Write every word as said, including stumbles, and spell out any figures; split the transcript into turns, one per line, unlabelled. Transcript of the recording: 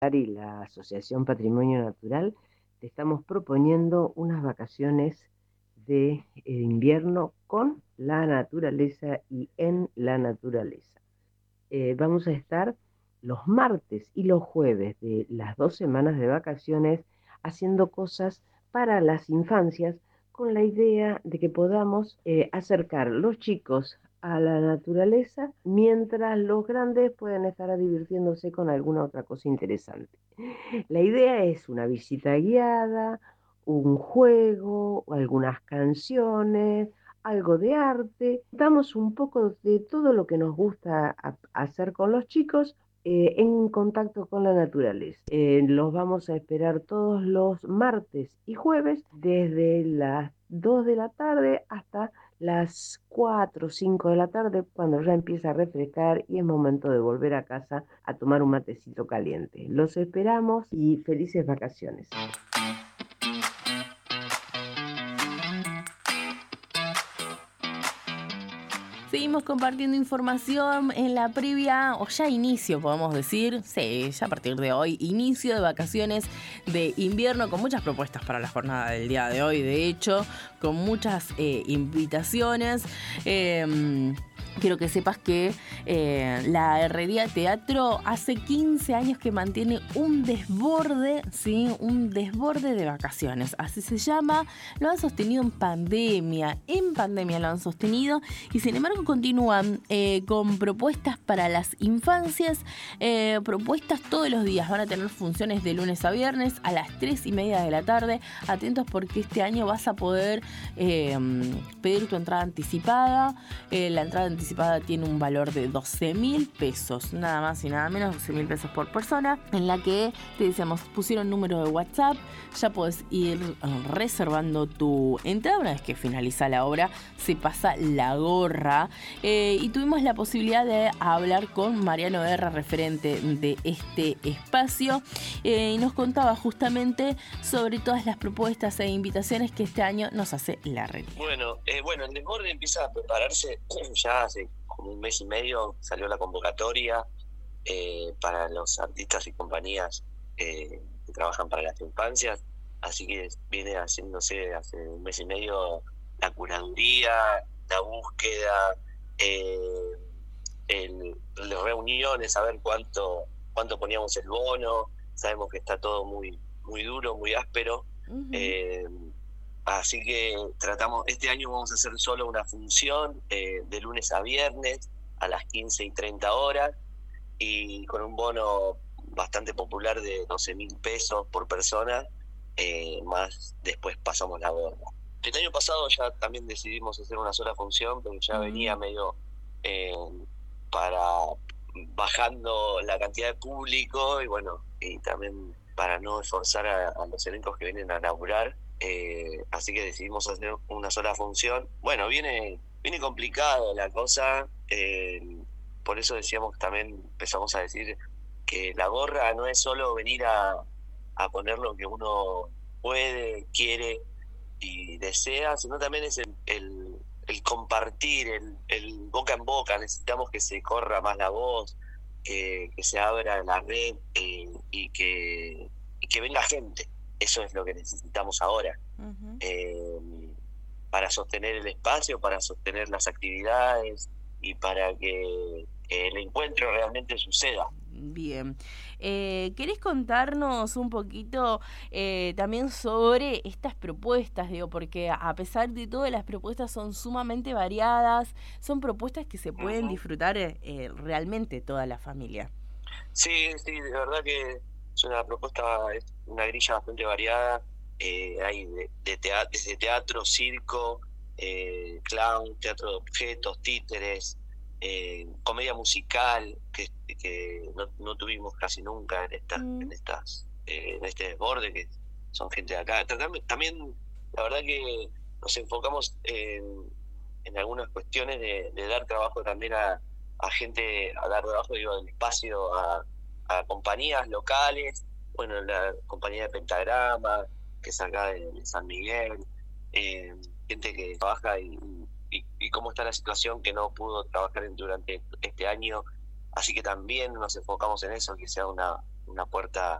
Y la Asociación Patrimonio Natural te estamos proponiendo unas vacaciones de eh, invierno con la naturaleza y en la naturaleza. Eh, vamos a estar los martes y los jueves de las dos semanas de vacaciones haciendo cosas para las infancias con la idea de que podamos eh, acercar los chicos a la naturaleza mientras los grandes pueden estar divirtiéndose con alguna otra cosa interesante. La idea es una visita guiada, un juego, algunas canciones, algo de arte. Damos un poco de todo lo que nos gusta a- hacer con los chicos eh, en contacto con la naturaleza. Eh, los vamos a esperar todos los martes y jueves desde las dos de la tarde hasta las cuatro o cinco de la tarde, cuando ya empieza a refrescar y es momento de volver a casa a tomar un matecito caliente. Los esperamos y felices vacaciones.
Seguimos compartiendo información en la previa, o ya inicio, podemos decir, sí, ya a partir de hoy, inicio de vacaciones de invierno con muchas propuestas para la jornada del día de hoy, de hecho, con muchas eh, invitaciones. Eh, Quiero que sepas que eh, la Herrería Teatro hace quince años que mantiene un desborde, ¿sí? Un desborde de vacaciones. Así se llama. Lo han sostenido en pandemia. En pandemia lo han sostenido. Y sin embargo continúan eh, con propuestas para las infancias. Eh, propuestas todos los días. Van a tener funciones de lunes a viernes a las tres y media de la tarde. Atentos porque este año vas a poder eh, pedir tu entrada anticipada. Eh, la entrada anticipada tiene un valor de doce mil pesos, nada más y nada menos, doce mil pesos por persona, en la que te decimos, pusieron número de WhatsApp, ya podés ir reservando tu entrada. Una vez que finaliza la obra, se pasa la gorra, eh, y tuvimos la posibilidad de hablar con Mariano Guerra, referente de este espacio, eh, y nos contaba justamente sobre todas las propuestas e invitaciones que este año nos hace la red.
Bueno, eh, bueno, el desborde empieza a prepararse ya hace como un mes y medio. Salió la convocatoria eh, para los artistas y compañías eh, que trabajan para las infancias, así que viene haciéndose hace un mes y medio la curaduría, la búsqueda, eh, el, las reuniones, a ver cuánto cuánto poníamos el bono. Sabemos que está todo muy muy duro, muy áspero. Uh-huh. eh, Así que tratamos, este año vamos a hacer solo una función eh, de lunes a viernes a las quince y treinta horas y con un bono bastante popular de doce mil pesos por persona, eh, más después pasamos la gorra. El año pasado ya también decidimos hacer una sola función, pero ya mm. venía medio eh, para bajando la cantidad de público y bueno, y también para no esforzar a, a los elencos que vienen a laburar. Eh, así que decidimos hacer una sola función. Bueno, viene viene complicado la cosa, eh, por eso decíamos también, empezamos a decir que la gorra no es solo venir a, a poner lo que uno puede, quiere y desea, sino también es el, el, el compartir, el, el boca en boca. Necesitamos que se corra más la voz, que, que se abra la red eh, y, que, y que venga gente. Eso es lo que necesitamos ahora, uh-huh. eh, para sostener el espacio, para sostener las actividades y para que el encuentro realmente suceda.
Bien. Eh, ¿Querés contarnos un poquito eh, también sobre estas propuestas? Digo, porque a pesar de todo, las propuestas son sumamente variadas, son propuestas que se pueden uh-huh. disfrutar eh, realmente toda la familia.
Sí, sí, de verdad que es una propuesta, es una grilla bastante variada. Eh, hay de, de teatro, desde teatro, circo, eh, clown, teatro de objetos, títeres, eh, comedia musical, que, que no, no tuvimos casi nunca en estas, mm. en estas, eh, en este desborde, que son gente de acá. También, la verdad que nos enfocamos en, en algunas cuestiones de, de dar trabajo también a, a gente, a dar trabajo, digo, del espacio a a compañías locales, bueno, la compañía de Pentagrama, que es acá de San Miguel, eh, gente que trabaja y, y, y cómo está la situación que no pudo trabajar durante este año, así que también nos enfocamos en eso, que sea una, una puerta